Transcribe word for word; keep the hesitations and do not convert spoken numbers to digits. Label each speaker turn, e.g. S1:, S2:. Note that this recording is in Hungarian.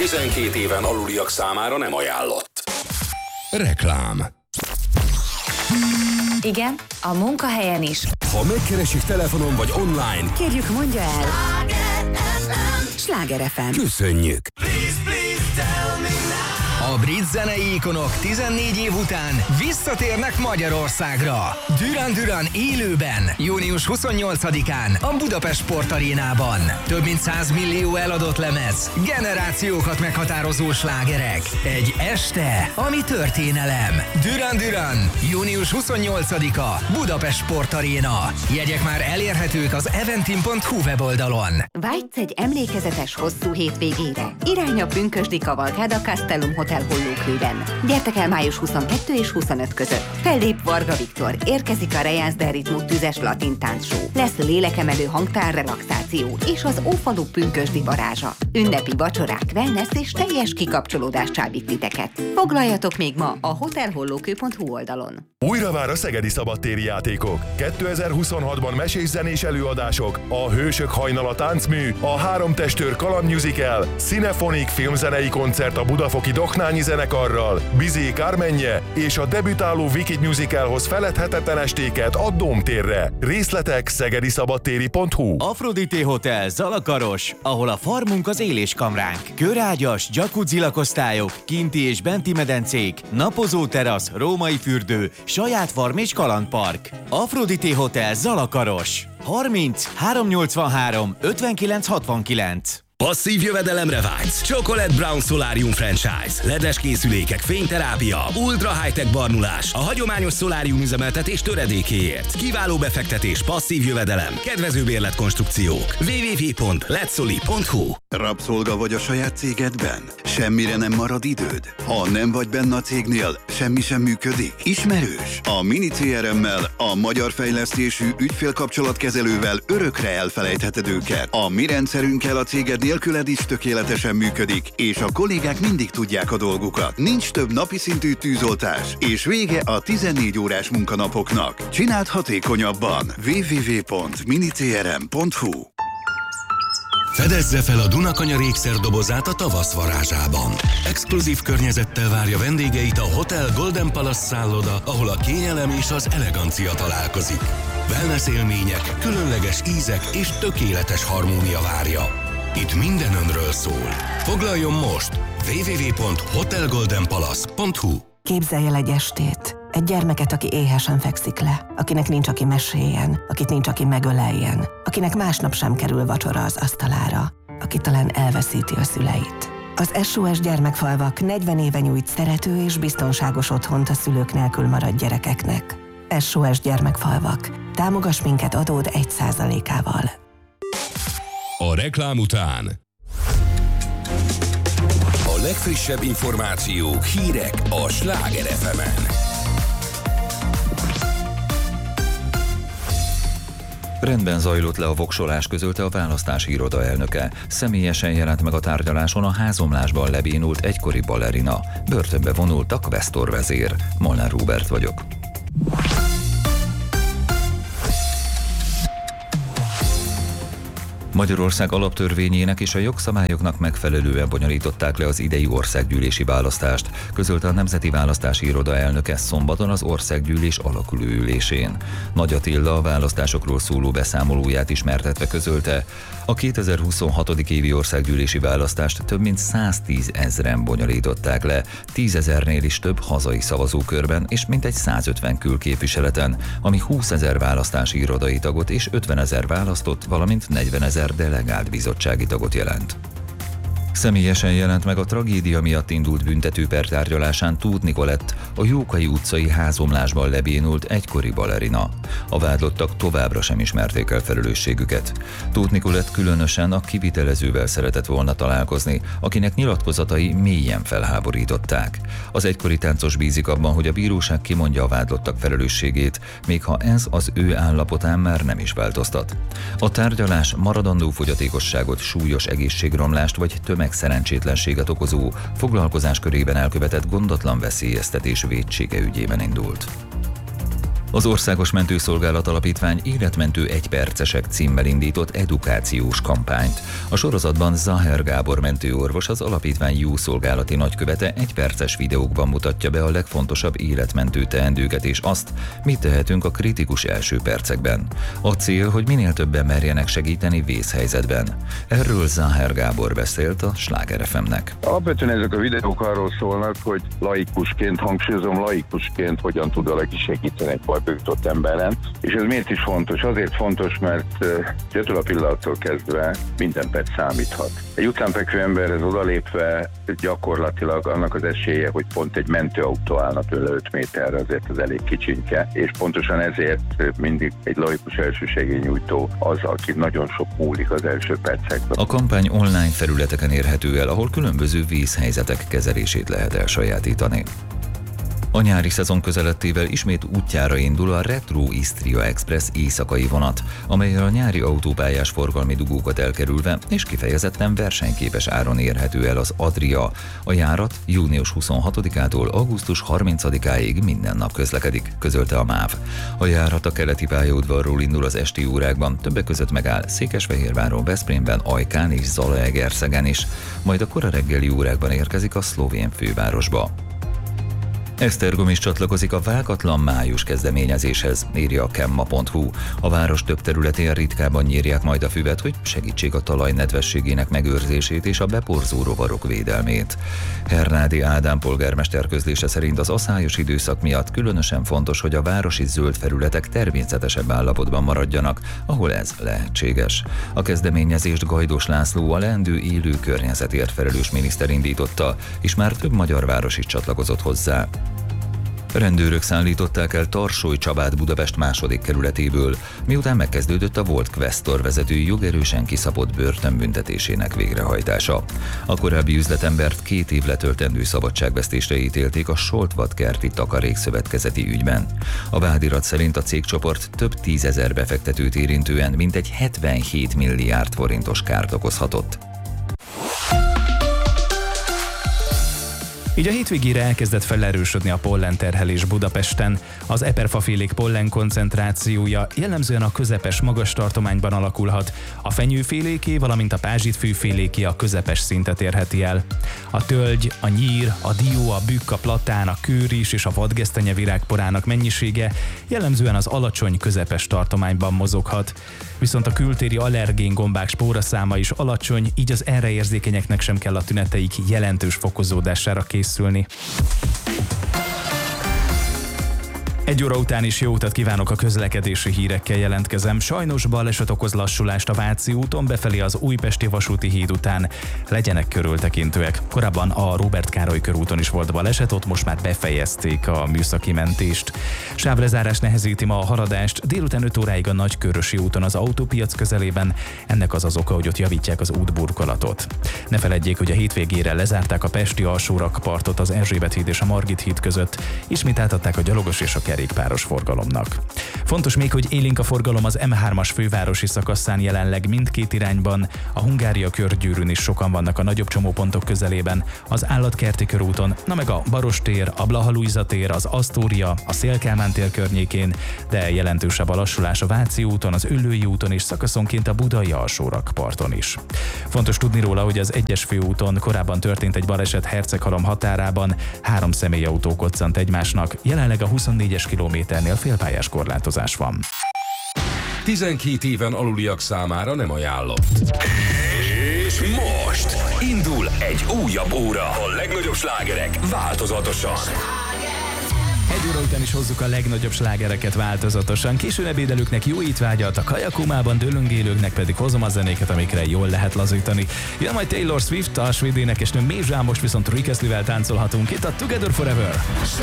S1: tizenkét éven aluliak számára nem ajánlott.
S2: Reklám.
S3: Igen, a munkahelyen is.
S2: Ha megkeresik telefonon vagy online,
S3: kérjük, mondja el. Sláger ef em.
S2: Köszönjük.
S4: Please, please tell me now.
S5: A brit zenei ikonok tizennégy év után visszatérnek Magyarországra. Duran Duran élőben, június huszonnyolcadikán a Budapest Sportarénában. Több mint száz millió eladott lemez, generációkat meghatározó slágerek. Egy este, ami történelem. Duran Duran, június huszonnyolcadika, Budapest Sportaréna. Jegyek már elérhetők az eventim pont hu weboldalon.
S3: Vágysz egy emlékezetes hosszú hétvégére? Irány a pünkösdi kavalkád a Castellum Hotel Hollókőben. Gyertek el május huszonkettő és huszonöt között. Fellép Varga Viktor, érkezik a Rejász de Ritmus tüzes latin táncshow. Lesz lélekemelő hangtár relaxáció és az Ófalu pünkösdi varázsa. Ünnepi vacsorák, wellness és teljes kikapcsolódás csábít titeket. Foglaljatok még ma a hotel hollókő pont hu oldalon.
S6: Újra vár a szegedi szabadtéri játékok. kétezer-huszonhatban mesés zenés előadások, a Hősök hajnala táncmű, a Három testőr kaland musical, Cinefonik filmzenei koncert a budafoki Doknányi zenekarral, Bizé Kármenje és a debütáló Wicked musicalhoz feledhetetlen estéket a Dómtérre. Részletek szegediszabadtéri pont hu.
S7: Afrodité Hotel Zalakaros, ahol a farmunk az éléskamránk. Körágyas, jacuzzi lakosztályok, kinti és benti medencék, napozó terasz, római fürdő, saját farm és kalandpark. Afrodité Hotel Zalakaros. harminc háromszáznyolcvanhárom ötvenkilenc hatvankilenc.
S2: Passzív jövedelemre vágysz? Chocolate Brown Solarium Franchise. Ledes készülékek, fényterápia, ultra high-tech barnulás. A hagyományos szolárium üzemeltetés töredékéért. Kiváló befektetés, passzív jövedelem, kedvező bérletkonstrukciók. double-u double-u double-u pont letsoli pont hu.
S8: Rabszolga vagy a saját cégedben? Semmire nem marad időd? Ha nem vagy benne a cégnél, semmi sem működik? Ismerős? A Mini cé er em-mel, a magyar fejlesztésű ügyfélkapcsolatkezelővel örökre elfelejtheted őket. A mi rendszerünkkel a céged nélküled is tökéletesen működik, és a kollégák mindig tudják a dolgukat. Nincs több napi szintű tűzoltás, és vége a tizennégy órás munkanapoknak. Csináld hatékonyabban. double-u double-u double-u pont mini c r m pont hu.
S2: Fedezze fel a Dunakanyar ékszerdobozát a tavasz varázsában. Exkluzív környezettel várja vendégeit a Hotel Golden Palace szálloda, ahol a kényelem és az elegancia találkozik. Wellness élmények, különleges ízek és tökéletes harmónia várja. Itt minden önről szól. Foglaljon most! double-u double-u double-u pont hotel golden palace pont hu.
S9: Képzelj el egy estét. Egy gyermeket, aki éhesen fekszik le, akinek nincs, aki meséljen, akit nincs, aki megöleljen, akinek másnap sem kerül vacsora az asztalára, aki talán elveszíti a szüleit. Az es o es Gyermekfalvak negyven éve nyújt szerető és biztonságos otthont a szülők nélkül maradt gyerekeknek. es o es Gyermekfalvak. Támogass minket adód egy százalékával.
S2: A reklám után a legfrissebb információk, hírek a Sláger ef emen.
S10: Rendben zajlott le a voksolás, közölte a választási iroda elnöke. Személyesen jelent meg a tárgyaláson a házomlásban lebénult egykori balerina. Börtönbe vonult a Questor vezér. Molnár Róbert vagyok. Magyarország alaptörvényének és a jogszabályoknak megfelelően bonyolították le az idei országgyűlési választást, közölte a Nemzeti Választási Iroda elnöke szombaton az országgyűlés alakuló ülésén. Nagy Attila a választásokról szóló beszámolóját ismertetve közölte, a kétezer-huszonhat. évi országgyűlési választást több mint száztíz ezren bonyolították le, tízezernél is több hazai szavazókörben és mintegy százötven külképviseleten, ami húszezer választási irodai tagot és ötvenezer választott, valamint negyvenezer delegált bizottsági tagot jelent. Személyesen jelent meg a tragédia miatt indult büntetőper tárgyalásán Tóth Nikolett, a Jókai utcai házomlásban lebénult egykori balerina. A vádlottak továbbra sem ismerték el felelősségüket. Tóth Nikolett különösen a kivitelezővel szeretett volna találkozni, akinek nyilatkozatai mélyen felháborították. Az egykori táncos bízik abban, hogy a bíróság kimondja a vádlottak felelősségét, még ha ez az ő állapotán már nem is változtat. A tárgyalás maradandó fogyatékosságot, súlyos egészségromlást vagy tömegszerencsétlenséget okozó, foglalkozás körében elkövetett gondatlan veszélyeztetés vétsége ügyében indult. Az Országos Mentőszolgálat Alapítvány életmentő egypercesek címmel indított edukációs kampányt. A sorozatban Zaher Gábor mentőorvos, az alapítvány jó szolgálati nagykövete egyperces videókban mutatja be a legfontosabb életmentő teendőket és azt, mit tehetünk a kritikus első percekben. A cél, hogy minél többen merjenek segíteni vészhelyzetben. Erről Zaher Gábor beszélt a Sláger ef em-nek.
S11: Alapvetően ezek a videók arról szólnak, hogy laikusként, hangsúlyozom, laikusként hogyan tud valaki segíteni egy bajba jutott emberen. És ez miért is fontos? Azért fontos, mert ettől a pillanattól kezdve minden perc számíthat. Egy utánfekvő emberhez odalépve gyakorlatilag annak az esélye, hogy pont egy mentőautó állna tőle öt méterre, azért az elég kicsinke, és pontosan ezért mindig egy laikus elsősegélynyújtó az, aki nagyon sok múlik az első percekben.
S10: A kampány online felületeken érhető el, ahol különböző vészhelyzetek kezelését lehet elsajátítani. A nyári szezon közelettével ismét útjára indul a Retro Istria Express éjszakai vonat, amellyel a nyári autópályás forgalmi dugókat elkerülve és kifejezetten versenyképes áron érhető el az Adria. A járat június huszonhatodikától augusztus harmincadikáig minden nap közlekedik, közölte a MÁV. A járat a keleti pályaudvarról indul az esti órákban, többek között megáll Székesfehérváron, Veszprémben, Ajkán és Zalaegerszegen is, majd a kora reggeli órákban érkezik a szlovén fővárosba. Esztergom is csatlakozik a Vágatlan május kezdeményezéshez, írja a kemma pont hu. A város több területén ritkában nyírják majd a füvet, hogy segítsék a talaj nedvességének megőrzését és a beporzó rovarok védelmét. Hernádi Ádám polgármester közlése szerint az aszályos időszak miatt különösen fontos, hogy a városi zöld felületek természetesebb állapotban maradjanak, ahol ez lehetséges. A kezdeményezést Gajdos László, a leendő élő környezetért felelős miniszter indította, és már több magyar város is csatlakozott hozzá. Rendőrök szállították el Tarsoly Csabát Budapest második kerületéből, miután megkezdődött a volt Questor vezető jogerősen kiszabott börtönbüntetésének végrehajtása. A korábbi üzletembert két év letöltendő szabadságvesztésre ítélték a Soltvat-kerti takarékszövetkezeti ügyben. A vádirat szerint a cégcsoport több tízezer befektetőt érintően mintegy hetvenhét milliárd forintos kárt okozhatott.
S12: Így a hétvégére elkezdett felerősödni a pollenterhelés Budapesten. Az eperfafélék pollen koncentrációja jellemzően a közepes magas tartományban alakulhat, a fenyőféléké, valamint a pázsitfűféléké a közepes szintet érheti el. A tölgy, a nyír, a dió, a bükk, a platán, a kőris és a vadgesztenye virágporának mennyisége jellemzően az alacsony közepes tartományban mozoghat. Viszont a kültéri allergén gombák spóraszáma is alacsony, így az erre érzékenyeknek sem kell a tüneteik jelentős fokozódására készülni. Egy óra után is jó utat kívánok, a közlekedési hírekkel jelentkezem. Sajnos baleset okoz lassulást a Váci úton befelé az Újpesti vasúti híd után. Legyenek körültekintőek. Korábban a Róbert Károly körúton is volt baleset, ott most már befejezték a műszaki mentést. Sávlezárás nehezíti ma a haladást, délután öt óráig a Nagykörösi úton az autópiac közelében. Ennek az az oka, hogy ott javítják az útburkolatot. Ne feledjék, hogy a hétvégére lezárták a pesti alsórakpartot az Erzsébet híd és a Margit híd között. Ismét átadták a gyalogos és a kerékpáros forgalomnak. Fontos még, hogy élénk a forgalom az em hármas fővárosi szakaszán jelenleg mindkét irányban, a Hungária körgyűrűn is sokan vannak a nagyobb csomópontok közelében, az Állatkerti körúton, na meg a Barostér, a Blaha Lujza tér, az Asztória, a Széll-Kálmán tér környékén, de jelentősebb a lassulás a Váci úton, az Üllői úton és szakaszonként a Budai alsórakparton is. Fontos tudni róla, hogy az egyes főúton korábban történt egy baleset Herceghalom határában, három személyautó koccant egymásnak, jelenleg a huszonnégyes kilométernél félpályás korlátozás van.
S1: tizenkét éven aluliak számára nem ajánlott. És most indul egy újabb óra. A legnagyobb slágerek változatosan.
S12: Egy óra után is hozzuk a legnagyobb slágereket változatosan. Későn ebédelőknek jó étvágyat, a kajakumában dőlöngélőknek pedig hozom a zenéket, amikre jól lehet lazítani. Jön majd Taylor Swift, a svéd énekesnő Mézsá, most viszont Rick Astley-vel táncolhatunk itt a Together Forever.